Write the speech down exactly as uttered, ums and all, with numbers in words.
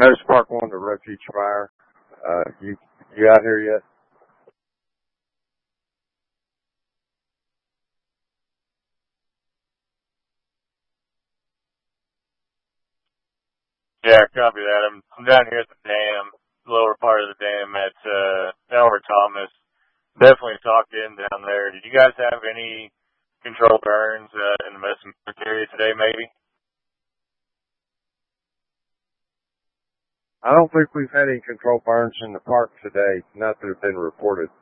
Notice Park One, the refuge fire. Uh, you you out here yet? Yeah, copy that. I'm, I'm down here at the dam, lower part of the dam at uh, Elmer Thomas. Definitely talked in down there. Did you guys have any controlled burns uh, in the Medicine Park area today, maybe? I don't think we've had any control burns in the park today. Not that have been reported.